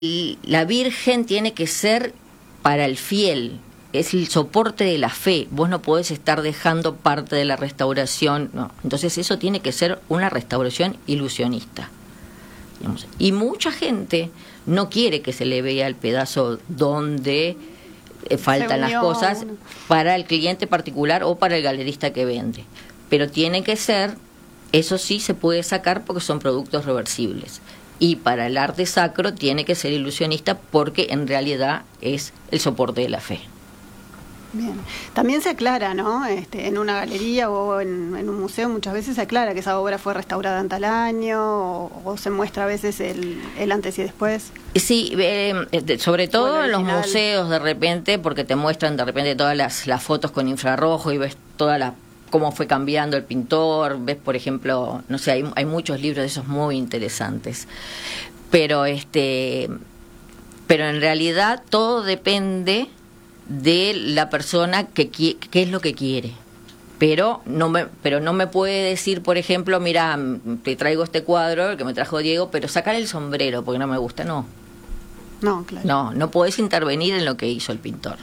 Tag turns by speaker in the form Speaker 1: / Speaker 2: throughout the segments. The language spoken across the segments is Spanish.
Speaker 1: La Virgen tiene que ser para el fiel, es el soporte de la fe. Vos no podés estar dejando parte de la restauración, no. Entonces eso tiene que ser una restauración ilusionista, digamos. Y mucha gente no quiere que se le vea el pedazo donde faltan las cosas para el cliente particular o para el galerista que vende. Pero tiene que ser, eso sí se puede sacar porque son productos reversibles. Y para el arte sacro tiene que ser ilusionista porque en realidad es el soporte de la fe.
Speaker 2: Bien. También se aclara, ¿no? En una galería o en un museo muchas veces se aclara que esa obra fue restaurada en tal año o se muestra a veces el antes y después.
Speaker 1: Sí, sobre todo en los museos de repente, porque te muestran de repente todas las fotos con infrarrojo y ves cómo fue cambiando el pintor, ves por ejemplo, no sé, hay muchos libros de esos muy interesantes, pero en realidad todo depende de la persona qué es lo que quiere. Pero no me puede decir, por ejemplo, mira, te traigo este cuadro, el que me trajo Diego, pero sacar el sombrero porque no me gusta, no.
Speaker 2: No, claro.
Speaker 1: No podés intervenir en lo que hizo el pintor.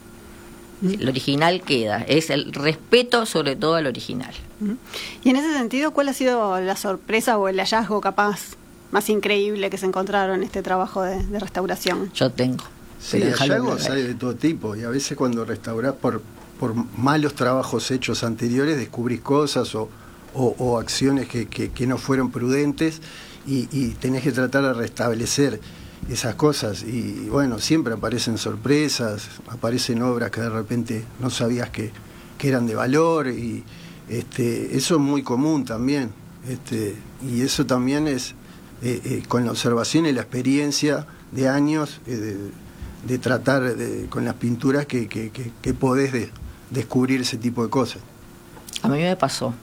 Speaker 1: El original queda, es el respeto sobre todo al original.
Speaker 2: Y en ese sentido, ¿cuál ha sido la sorpresa o el hallazgo capaz más increíble que se encontraron en este trabajo de restauración?
Speaker 1: Yo tengo.
Speaker 3: Sí, hallazgos hay de todo tipo, y a veces cuando restaurás por malos trabajos hechos anteriores descubrís cosas o acciones que no fueron prudentes y tenés que tratar de restablecer esas cosas. Y bueno, siempre aparecen sorpresas, aparecen obras que de repente no sabías que eran de valor, y eso es muy común también, y eso también es con la observación y la experiencia de años de tratar con las pinturas que podés descubrir ese tipo de cosas.
Speaker 1: A mí me pasó.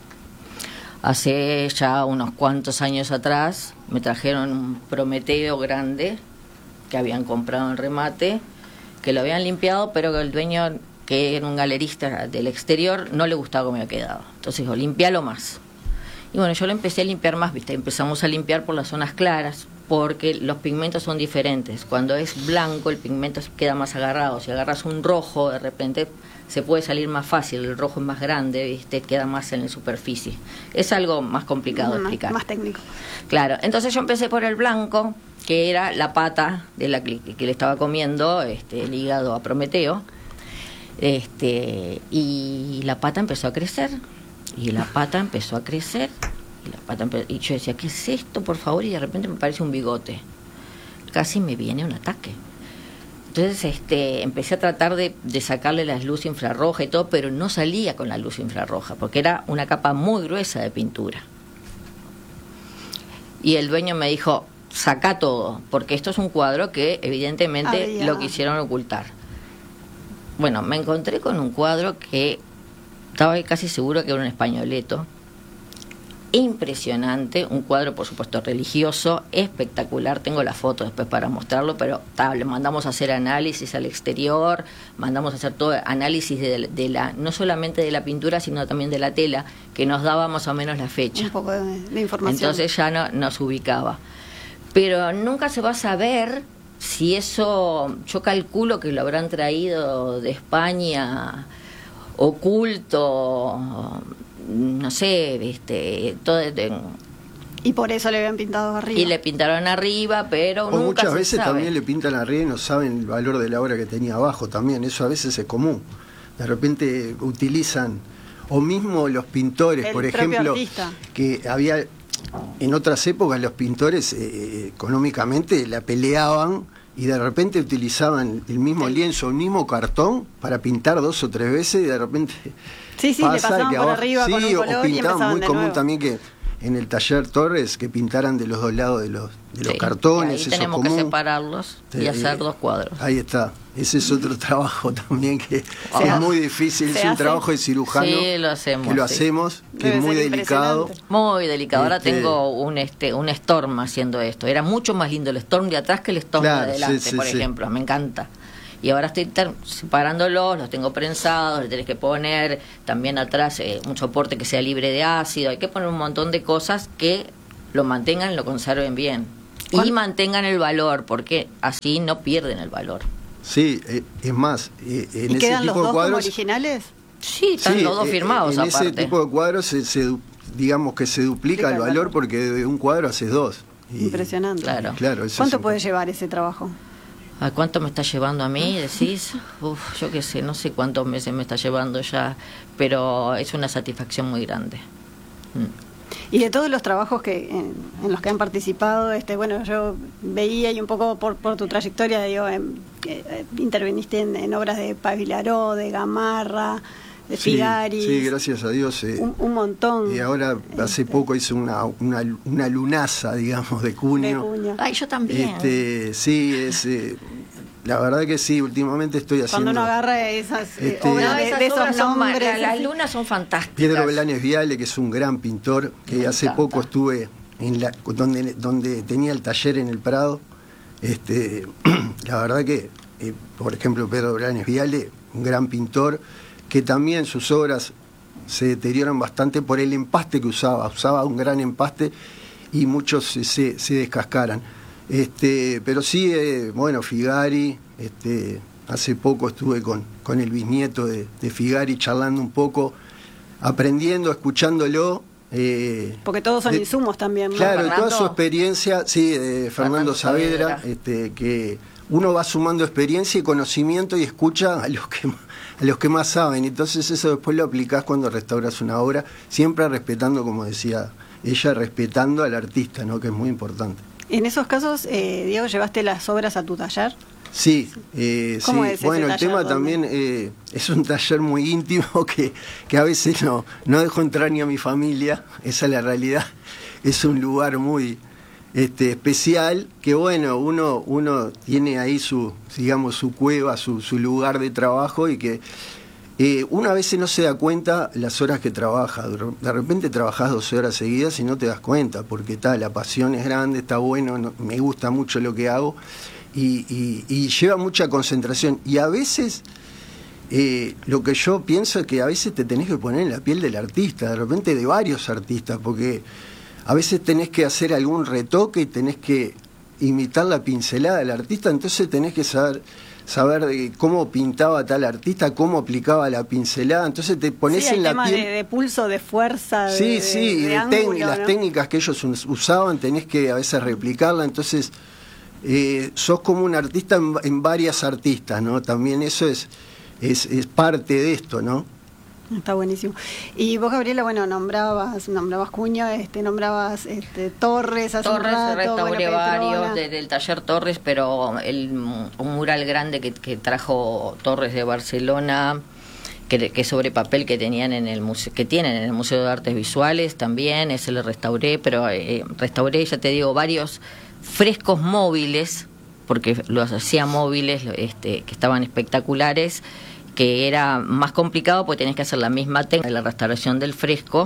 Speaker 1: Hace ya unos cuantos años atrás me trajeron un Prometeo grande que habían comprado en remate, que lo habían limpiado, pero que el dueño, que era un galerista del exterior, no le gustaba cómo había quedado. Entonces dijo, limpialo más. Y bueno, yo lo empecé a limpiar más, ¿viste? Empezamos a limpiar por las zonas claras, porque los pigmentos son diferentes. Cuando es blanco, el pigmento queda más agarrado. Si agarras un rojo, de repente se puede salir más fácil. El rojo es más grande, ¿viste? Queda más en la superficie. Es algo más complicado de explicar.
Speaker 2: Más técnico.
Speaker 1: Claro, entonces yo empecé por el blanco, que era la pata de la que le estaba comiendo el hígado a Prometeo. Y la pata empezó a crecer. Y la pata empezó a crecer. Y yo decía, ¿qué es esto, por favor? Y de repente me parece un bigote. Casi me viene un ataque. Entonces empecé a tratar de sacarle la luz infrarroja y todo, pero no salía con la luz infrarroja, porque era una capa muy gruesa de pintura. Y el dueño me dijo, saca todo, porque esto es un cuadro que evidentemente lo quisieron ocultar. Bueno, me encontré con un cuadro que estaba casi seguro que era un españoleto. Impresionante, un cuadro por supuesto religioso, espectacular, tengo la foto después para mostrarlo, pero le mandamos a hacer análisis al exterior, mandamos a hacer todo análisis de la no solamente de la pintura, sino también de la tela, que nos daba más o menos la fecha.
Speaker 2: Un poco de información.
Speaker 1: Entonces ya nos ubicaba. Pero nunca se va a saber si eso, yo calculo que lo habrán traído de España oculto, no sé, todo.
Speaker 2: Y por eso le habían pintado arriba.
Speaker 1: Y le pintaron arriba, pero
Speaker 3: o
Speaker 1: nunca
Speaker 3: muchas
Speaker 1: se
Speaker 3: veces
Speaker 1: sabe.
Speaker 3: También le pintan arriba y no saben el valor de la obra que tenía abajo también. Eso a veces es común. De repente utilizan, o mismo los pintores, por ejemplo, artista. Que había en otras épocas los pintores económicamente la peleaban y de repente utilizaban el mismo lienzo, el mismo cartón para pintar 2 o 3 veces, y de repente
Speaker 2: le pasaban por arriba con un color,
Speaker 3: o pintaban,
Speaker 2: y
Speaker 3: muy común
Speaker 2: nuevo.
Speaker 3: también que en el taller Torres que pintaran de los dos lados de los cartones.
Speaker 1: Ahí
Speaker 3: eso
Speaker 1: tenemos
Speaker 3: común.
Speaker 1: Que separarlos y hacer 2 cuadros.
Speaker 3: Ahí está, ese es otro trabajo también que es muy difícil, es un trabajo de cirujano.
Speaker 1: Sí, lo hacemos.
Speaker 3: Que lo hacemos, que es muy delicado.
Speaker 1: Muy delicado. Ahora tengo un Storm haciendo esto. Era mucho más lindo el Storm de atrás que el Storm de adelante, por ejemplo. Me encanta. Y ahora estoy separándolos, los tengo prensados, le tenés que poner también atrás un soporte que sea libre de ácido. Hay que poner un montón de cosas que lo mantengan, lo conserven bien. y mantengan el valor, porque así no pierden el valor.
Speaker 3: Sí, es más, en
Speaker 2: ¿Y
Speaker 3: ese
Speaker 2: quedan
Speaker 3: tipo
Speaker 2: los dos
Speaker 3: de cuadros...
Speaker 2: como originales?
Speaker 1: Sí, están los dos firmados
Speaker 3: en
Speaker 1: aparte.
Speaker 3: ese tipo de cuadros digamos que se duplica el valor porque de un cuadro haces dos.
Speaker 2: Impresionante.
Speaker 1: Claro.
Speaker 2: ¿Cuánto puede llevar ese trabajo?
Speaker 1: ¿A cuánto me está llevando a mí? Decís, yo qué sé, no sé cuántos meses me está llevando ya, pero es una satisfacción muy grande.
Speaker 2: Y de todos los trabajos en los que han participado, bueno, yo veía y un poco por tu trayectoria, digo, interveniste en obras de Pavilaró, de Gamarra, de Figari.
Speaker 3: Sí, gracias a Dios.
Speaker 2: Un montón.
Speaker 3: Y ahora hace poco hice una lunaza, digamos, de Cuneo.
Speaker 1: Ay, yo también.
Speaker 3: Sí, la verdad que sí, últimamente estoy haciendo...
Speaker 2: Cuando uno agarra esas obras de esos nombres...
Speaker 1: Las lunas son fantásticas.
Speaker 3: Piedro Belanes Viale, que es un gran pintor, que hace poco estuve donde tenía el taller en el Prado. La verdad que, por ejemplo, Pedro Belanes Viale, un gran pintor, que también sus obras se deterioran bastante por el empaste que usaba un gran empaste y muchos se descascaran. Pero sí, bueno, Figari, hace poco estuve con el bisnieto de Figari charlando un poco, aprendiendo, escuchándolo.
Speaker 2: Porque todos son insumos también, ¿no?
Speaker 3: Claro, toda su experiencia, sí, de Fernando Saavedra, que uno va sumando experiencia y conocimiento y escucha a los que más saben. Entonces eso después lo aplicás cuando restauras una obra, siempre respetando, como decía ella, respetando al artista, ¿no? Que es muy importante.
Speaker 2: En esos casos, Diego, ¿llevaste las obras a tu taller?
Speaker 3: Sí,
Speaker 2: ¿Cómo
Speaker 3: sí.
Speaker 2: es
Speaker 3: Bueno, el
Speaker 2: taller,
Speaker 3: tema también es un taller muy íntimo que a veces no dejo entrar ni a mi familia, esa es la realidad. Es un lugar muy especial que, bueno, uno tiene ahí su cueva, su lugar de trabajo y que uno a veces no se da cuenta las horas que trabaja. De repente trabajás 12 horas seguidas y no te das cuenta, porque la pasión es grande, está bueno, me gusta mucho lo que hago y lleva mucha concentración. Y a veces lo que yo pienso es que a veces te tenés que poner en la piel del artista, de repente de varios artistas, porque a veces tenés que hacer algún retoque y tenés que imitar la pincelada del artista, entonces tenés que saber de cómo pintaba tal artista, cómo aplicaba la pincelada, entonces te pones en la piel...
Speaker 2: de pulso, de fuerza,
Speaker 3: de
Speaker 2: ángulo,
Speaker 3: las técnicas que ellos usaban, tenés que a veces replicarla, entonces sos como un artista en varias artistas, ¿no? También eso es parte de esto, ¿no?
Speaker 2: Está buenísimo. Y vos, Gabriela, bueno, nombrabas Cuño, nombrabas Torres hace un rato,
Speaker 1: restauré varios del taller Torres, pero un mural grande que trajo Torres de Barcelona, que sobre papel que tenían en el museo, que tienen en el Museo de Artes Visuales también, ese lo restauré, pero restauré, ya te digo, varios frescos móviles, porque los hacía móviles, que estaban espectaculares, que era más complicado porque tenés que hacer la misma técnica de la restauración del fresco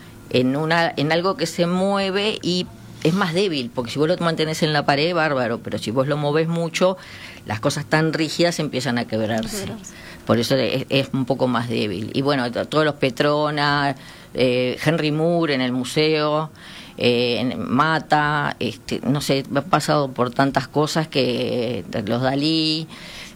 Speaker 1: en algo que se mueve y es más débil, porque si vos lo mantenés en la pared, bárbaro, pero si vos lo movés mucho, las cosas tan rígidas empiezan a quebrarse. Por eso es un poco más débil. Y bueno, todos los Petrona, Henry Moore en el museo, Mata, no sé, he pasado por tantas cosas, que los Dalí,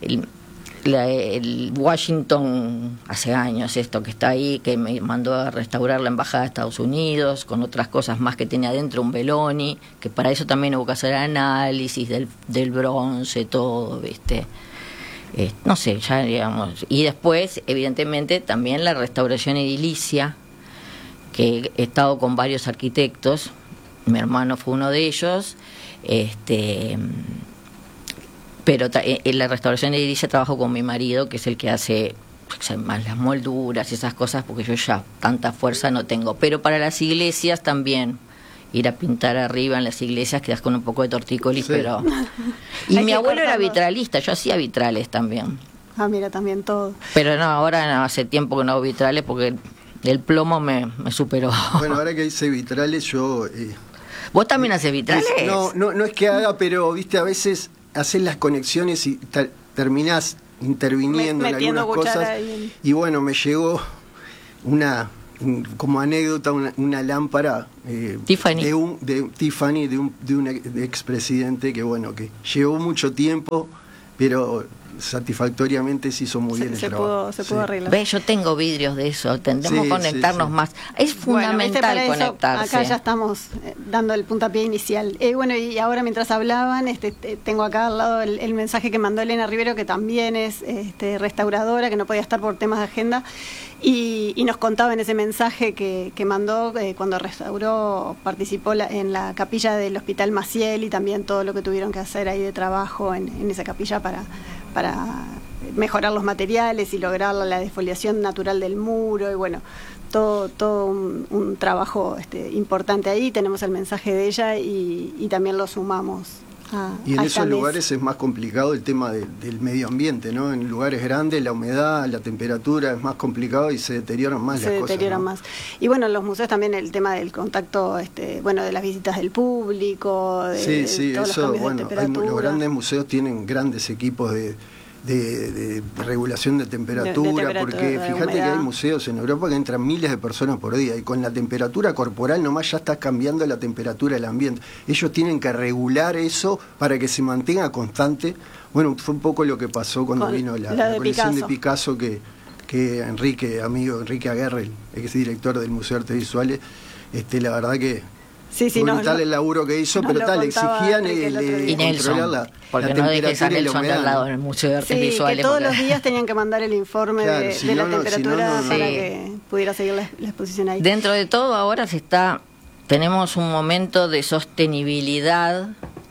Speaker 1: el Washington, hace años esto que está ahí, que me mandó a restaurar la embajada de Estados Unidos, con otras cosas más que tenía adentro, un Belloni, que para eso también hubo que hacer análisis del bronce, todo, ¿viste? No sé, ya digamos. Y después, evidentemente, también la restauración edilicia, que he estado con varios arquitectos, mi hermano fue uno de ellos, pero en la restauración edilicia trabajo con mi marido, que es el que hace más las molduras y esas cosas, porque yo ya tanta fuerza no tengo. Pero para las iglesias también, ir a pintar arriba en las iglesias quedas con un poco de tortícolis, sí. Pero... Y mi abuelo era vitralista, yo hacía vitrales también.
Speaker 2: Ah, mira, también todo.
Speaker 1: Pero no, ahora no, hace tiempo que no hago vitrales porque el plomo me superó.
Speaker 3: Bueno, ahora que hice vitrales yo...
Speaker 1: ¿Vos también haces vitrales?
Speaker 3: No es que haga, pero viste, a veces haces las conexiones y terminás interviniendo en algunas cosas. Y bueno, me llegó una como anécdota, una lámpara
Speaker 1: Tiffany.
Speaker 3: de Tiffany, de un expresidente que, bueno, que llevó mucho tiempo, pero satisfactoriamente se hizo muy bien el trabajo.
Speaker 2: Se pudo arreglar.
Speaker 1: Ve, yo tengo vidrios de eso, tendremos que conectarnos más. Es fundamental conectarse.
Speaker 2: Acá ya estamos dando el puntapié inicial. Bueno, y ahora mientras hablaban, tengo acá al lado el mensaje que mandó Elena Rivero, que también es restauradora, que no podía estar por temas de agenda, y nos contaba en ese mensaje que mandó, cuando restauró, participó en la capilla del Hospital Maciel, y también todo lo que tuvieron que hacer ahí de trabajo en esa capilla para mejorar los materiales y lograr la defoliación natural del muro, y bueno, todo un trabajo importante ahí. Tenemos el mensaje de ella y también lo sumamos.
Speaker 3: Y en esos lugares es más complicado el tema del medio ambiente, ¿no? En lugares grandes la humedad, la temperatura es más complicado y se deterioran más las cosas. Se deterioran más.
Speaker 2: Y bueno, en los museos también el tema del contacto, bueno, de las visitas del público, de todos los cambios de temperatura.
Speaker 3: Los grandes museos tienen grandes equipos de regulación de temperatura, porque fíjate que hay museos en Europa que entran miles de personas por día, y con la temperatura corporal nomás ya estás cambiando la temperatura del ambiente. Ellos tienen que regular eso para que se mantenga constante. Bueno, fue un poco lo que pasó cuando vino la colección de Picasso, que Enrique Aguerre, el exdirector del Museo de Artes Visuales, la verdad que tal el laburo que hizo, pero le exigían controlar
Speaker 1: porque no dejes a Nelson al lado del Museo de Artes Visuales.
Speaker 2: Que todos los días tenían que mandar el informe de la temperatura para que pudiera seguir la exposición ahí.
Speaker 1: Dentro de todo ahora tenemos un momento de sostenibilidad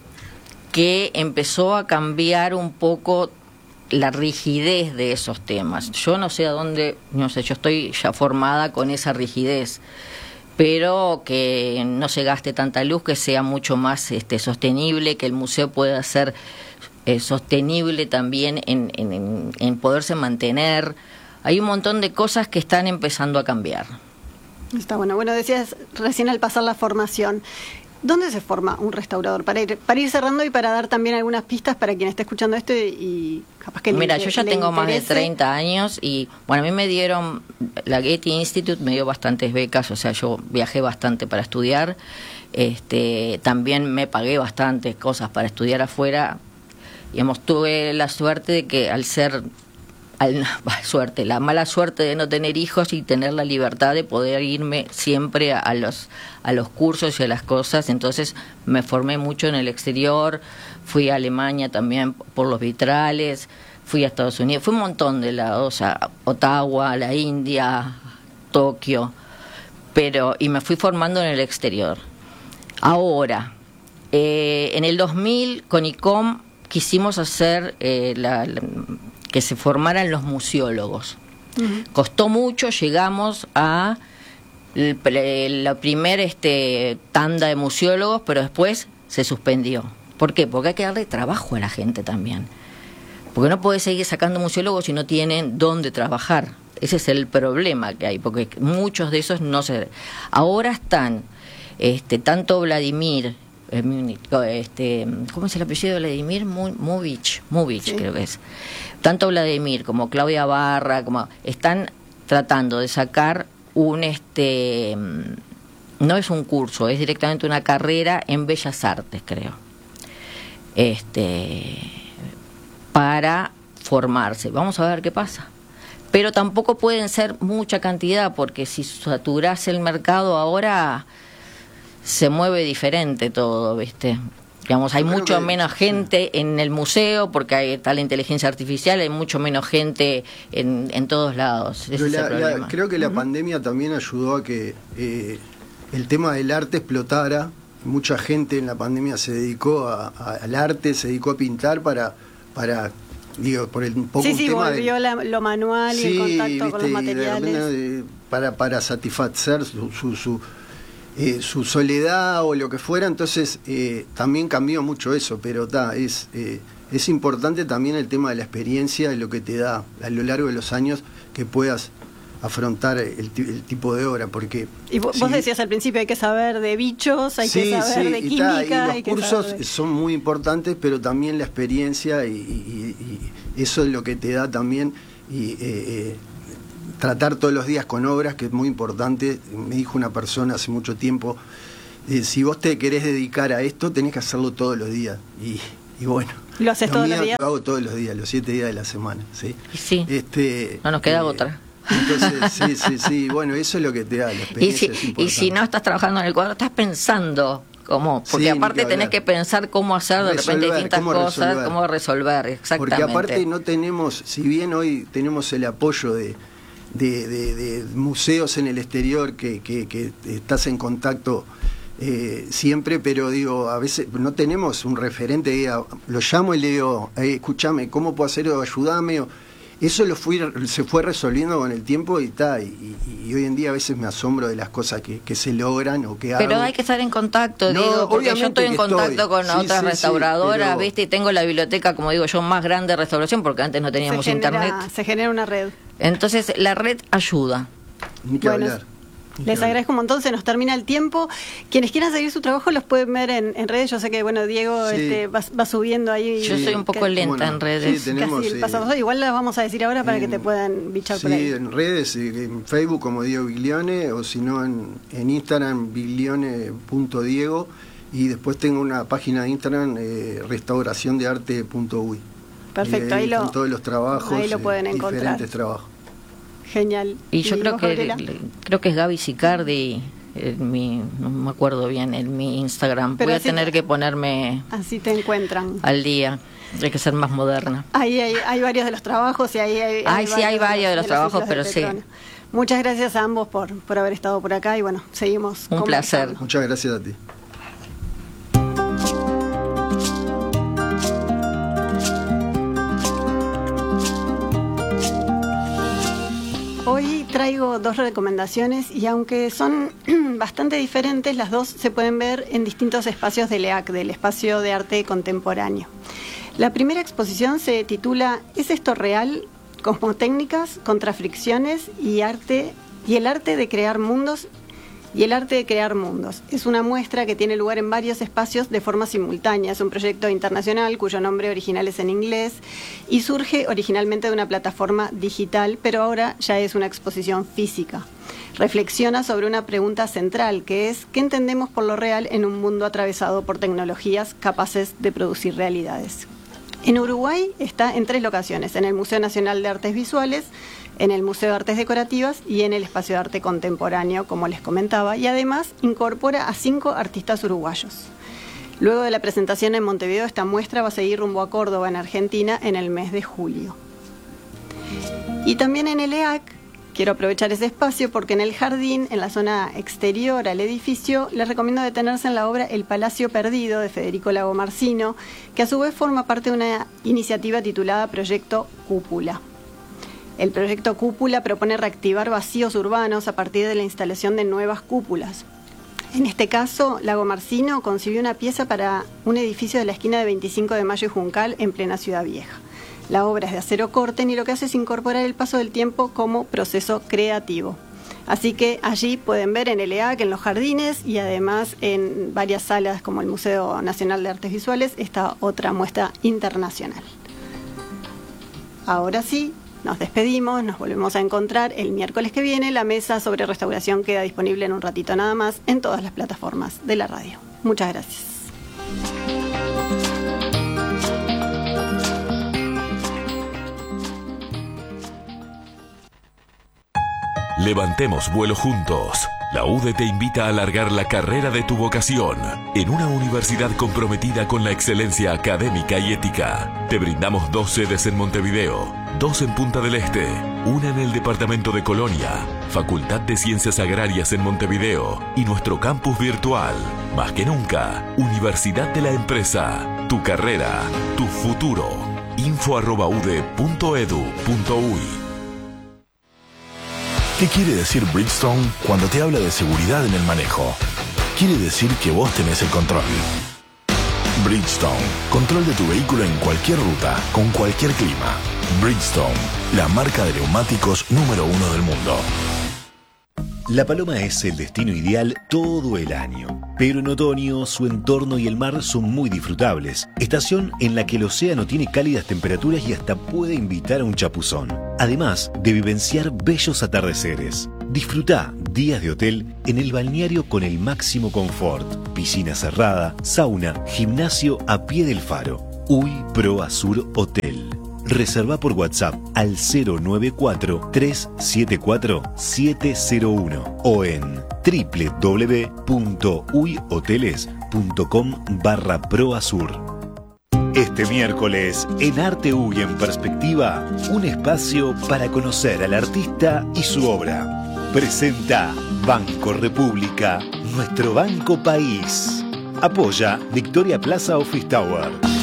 Speaker 1: que empezó a cambiar un poco la rigidez de esos temas. Yo no sé yo estoy ya formada con esa rigidez, pero que no se gaste tanta luz, que sea mucho más sostenible, que el museo pueda ser sostenible también en poderse mantener. Hay un montón de cosas que están empezando a cambiar.
Speaker 2: Está bueno. Bueno, decías recién al pasar la formación, ¿dónde se forma un restaurador? Para ir cerrando y para dar también algunas pistas para quien esté escuchando esto y capaz que
Speaker 1: Mira, yo ya tengo más de 30 años y, bueno, a mí me dieron, la Getty Institute me dio bastantes becas, o sea, yo viajé bastante para estudiar, también me pagué bastantes cosas para estudiar afuera. Digamos, tuve la suerte de que la mala suerte de no tener hijos y tener la libertad de poder irme siempre a los cursos y a las cosas. Entonces me formé mucho en el exterior, fui a Alemania también por los vitrales, fui a Estados Unidos, fui un montón de lados, a Ottawa, a la India, Tokio, y me fui formando en el exterior. Ahora, en el 2000 con ICOM quisimos hacer que se formaran los museólogos. Uh-huh. Costó mucho, llegamos a la primera tanda de museólogos, pero después se suspendió. ¿Por qué? Porque hay que darle trabajo a la gente también. Porque no podés seguir sacando museólogos si no tienen dónde trabajar. Ese es el problema que hay, porque muchos de esos no se... Ahora están, tanto Vladimir... ¿cómo es el apellido de Vladimir? Movich,
Speaker 2: sí.
Speaker 1: Creo que es. Tanto Vladimir como Claudia Barra están tratando de sacar no es un curso, es directamente una carrera en Bellas Artes, creo, para formarse. Vamos a ver qué pasa. Pero tampoco pueden ser mucha cantidad, porque si saturás el mercado ahora se mueve diferente todo, ¿viste? Digamos, hay mucho menos gente en el museo porque está la inteligencia artificial, hay mucho menos gente en todos lados. Ese es el problema.
Speaker 3: Creo que la pandemia también ayudó a que el tema del arte explotara. Mucha gente en la pandemia se dedicó al arte, se dedicó a pintar para por un poco un tema
Speaker 2: volvió lo manual y el contacto con los materiales.
Speaker 3: Para satisfacer su soledad o lo que fuera. Entonces también cambió mucho eso, pero es importante también el tema de la experiencia, de lo que te da a lo largo de los años que puedas afrontar el tipo de obra, porque... Y
Speaker 2: vos decías al principio, hay que saber de bichos, hay que saber de química...
Speaker 3: Y los cursos son muy importantes, pero también la experiencia y eso es lo que te da también tratar todos los días con obras, que es muy importante. Me dijo una persona hace mucho tiempo, si vos te querés dedicar a esto, tenés que hacerlo todos los días. Y bueno.
Speaker 2: ¿Lo haces todos los días?
Speaker 3: Lo hago todos los días, los 7 días de la semana, ¿sí?
Speaker 1: Sí. No nos queda otra.
Speaker 3: Entonces, sí, bueno, eso es lo que te da, la experiencia es importante.
Speaker 1: Y si no estás trabajando en el cuadro, estás pensando cómo, porque aparte tenés que pensar cómo hacer de repente distintas cosas, cómo resolver, exactamente.
Speaker 3: Porque aparte no tenemos, si bien hoy tenemos el apoyo de museos en el exterior que estás en contacto siempre, pero digo, a veces no tenemos un referente, lo llamo y le digo, escúchame, ¿cómo puedo hacer? O ayúdame, eso se fue resolviendo con el tiempo y hoy en día a veces me asombro de las cosas que se logran o que hago.
Speaker 1: Pero hay que estar en contacto, porque yo estoy en contacto con otras restauradoras, pero... ¿viste? Y tengo la biblioteca, como digo yo, más grande de restauración, porque antes no teníamos internet.
Speaker 2: Se genera una red.
Speaker 1: Entonces la red ayuda.
Speaker 3: Ni que hablar.
Speaker 2: Les agradezco un montón, se nos termina el tiempo. Quienes quieran seguir su trabajo los pueden ver en redes. Yo sé que Diego va subiendo ahí.
Speaker 1: Yo soy un poco lenta en redes.
Speaker 3: Sí, tenemos,
Speaker 2: igual las vamos a decir ahora para que te puedan bichar por ahí.
Speaker 3: Sí, en redes, en Facebook como Diego Biglione, o si no en Instagram biglione.diego, y después tengo una página de Instagram restauraciondearte.uy.
Speaker 2: Perfecto, ahí
Speaker 3: todos los trabajos,
Speaker 2: ahí lo pueden encontrar.
Speaker 3: Diferentes trabajos.
Speaker 2: Genial.
Speaker 1: Y yo creo que es Gaby Sicardi, no me acuerdo bien, en mi Instagram. Voy a tener que ponerme...
Speaker 2: Así te encuentran.
Speaker 1: Al día. Hay que ser más moderna.
Speaker 2: Ahí hay varios de los trabajos y hay
Speaker 1: varios de los trabajos, pero sí.
Speaker 2: Muchas gracias a ambos por haber estado por acá y bueno, seguimos.
Speaker 1: Un placer.
Speaker 3: Muchas gracias a ti.
Speaker 2: Hoy traigo 2 recomendaciones y aunque son bastante diferentes, las dos se pueden ver en distintos espacios del EAC, del Espacio de Arte Contemporáneo. La primera exposición se titula ¿Es esto real? Cosmotécnicas, contrafricciones y el arte de crear mundos. Es una muestra que tiene lugar en varios espacios de forma simultánea. Es un proyecto internacional cuyo nombre original es en inglés y surge originalmente de una plataforma digital, pero ahora ya es una exposición física. Reflexiona sobre una pregunta central, que es ¿qué entendemos por lo real en un mundo atravesado por tecnologías capaces de producir realidades? En Uruguay está en 3 locaciones, en el Museo Nacional de Artes Visuales, en el Museo de Artes Decorativas y en el Espacio de Arte Contemporáneo, como les comentaba, y además incorpora a 5 artistas uruguayos. Luego de la presentación en Montevideo, esta muestra va a seguir rumbo a Córdoba, en Argentina, en el mes de julio. Y también en el EAC, quiero aprovechar ese espacio porque en el jardín, en la zona exterior al edificio, les recomiendo detenerse en la obra El Palacio Perdido de Federico Lagomarsino, que a su vez forma parte de una iniciativa titulada Proyecto Cúpula. El proyecto Cúpula propone reactivar vacíos urbanos a partir de la instalación de nuevas cúpulas. En este caso, Lagomarsino concibió una pieza para un edificio de la esquina de 25 de Mayo y Juncal en plena Ciudad Vieja. La obra es de acero corten y lo que hace es incorporar el paso del tiempo como proceso creativo. Así que allí pueden ver en el EAC, en los jardines y además en varias salas como el Museo Nacional de Artes Visuales, esta otra muestra internacional. Ahora sí, nos despedimos, nos volvemos a encontrar el miércoles que viene. La mesa sobre restauración queda disponible en un ratito nada más en todas las plataformas de la radio. Muchas gracias.
Speaker 4: Levantemos vuelo juntos. La UDE te invita a alargar la carrera de tu vocación en una universidad comprometida con la excelencia académica y ética. Te brindamos 2 sedes en Montevideo, 2 en Punta del Este, una en el departamento de Colonia, Facultad de Ciencias Agrarias en Montevideo y nuestro campus virtual. Más que nunca, Universidad de la Empresa. Tu carrera, tu futuro. info@ude.edu.uy.
Speaker 5: ¿Qué quiere decir Bridgestone cuando te habla de seguridad en el manejo? Quiere decir que vos tenés el control. Bridgestone, control de tu vehículo en cualquier ruta, con cualquier clima. Bridgestone, la marca de neumáticos número 1 del mundo.
Speaker 6: La Paloma es el destino ideal todo el año, pero en otoño su entorno y el mar son muy disfrutables, estación en la que el océano tiene cálidas temperaturas y hasta puede invitar a un chapuzón, además de vivenciar bellos atardeceres. Disfrutá días de hotel en el balneario con el máximo confort, piscina cerrada, sauna, gimnasio a pie del faro. UI Pro Azur Hotel. Reserva por WhatsApp al 094-374-701 o en www.uihoteles.com/proazur. Este miércoles, en Arte UI en Perspectiva, un espacio para conocer al artista y su obra. Presenta Banco República, nuestro banco país. Apoya Victoria Plaza Office Tower.